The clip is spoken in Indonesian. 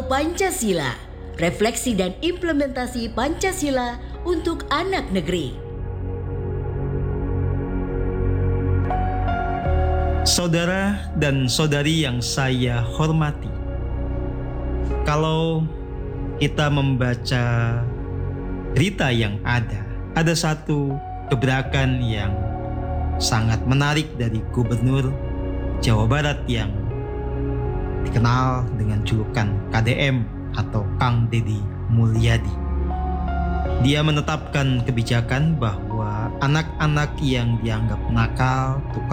Pancasila, refleksi dan implementasi Pancasila untuk anak negeri. Saudara dan saudari yang saya hormati, kalau kita membaca berita yang ada satu gebrakan yang sangat menarik dari Gubernur Jawa Barat yang dikenal dengan julukan KDM atau Kang Deddy Mulyadi. Dia menetapkan kebijakan bahwa anak-anak yang dianggap nakal, tukang